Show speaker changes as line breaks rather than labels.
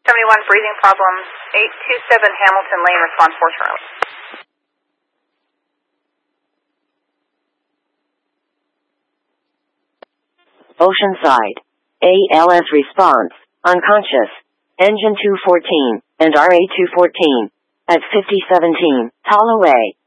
71 breathing problems, 827 Hamilton Lane, respond 4 Charlie.
Oceanside. ALS response, unconscious. Engine 214, and RA 214. At 5017, Holloway.